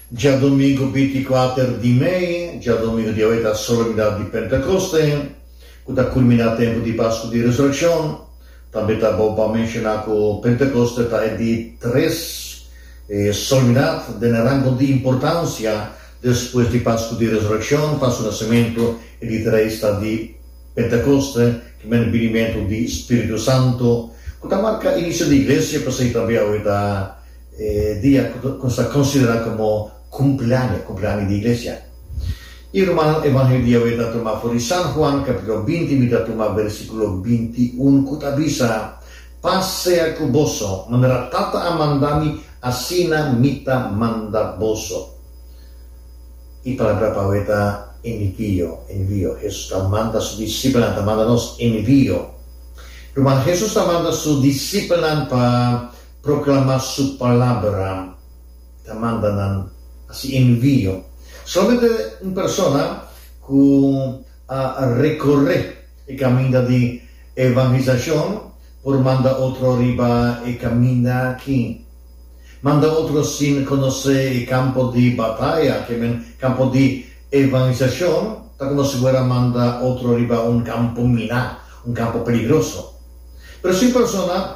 Già domingo 24 di mei, già domingo di avete la solennità di Pentecoste, che culmina il tempo di Pasqua di Resurrezione. Também está bom para mencionar que o Pentecoste está de três solenidades de rango de importância depois de Pasqua de Resurreção, Pasqua do Nascimento, e de três está de Pentecoste, que é o venimento do Espírito Santo, que marca o início da igreja, para ser também o dia que está considerado como cumpleaños da igreja. E o Evangelho de hoje está tomado por San Juan, capítulo 20, está tomado versículo 21, que avisa, passea cu vosso, manera tata a mandami, asina mita manda vosso. E palavra poeta envio. Jesús está manda su discípulos, está manda nos envio. Rumah Jesús está manda su discípulos para proclamar su palabra, está manda así envio. Solamente una persona que recorre el camino de evangelización, por manda otro arriba y camina aquí. Manda otro sin conocer el campo de batalla, que es el campo de evangelización, está como si fuera manda otro arriba un campo minado, un campo peligroso. Pero si persona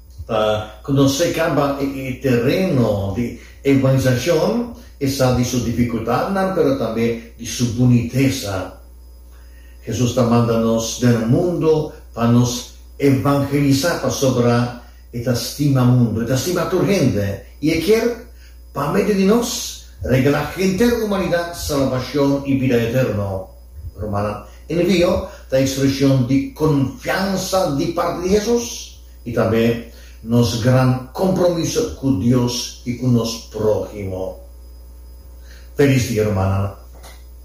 conoce el terreno de evangelización, esa de su dificultad, pero también de su boniteza. Jesús está mandándonos del mundo para nos evangelizar sobre esta estima mundo, esta estima urgente. Y Él quiere, para medio de nos, regalar a la humanidad salvación y vida eterna. Romana envío la expresión de confianza de parte de Jesús y también nos gran compromiso con Dios y con los prójimos. Feliz día, hermana.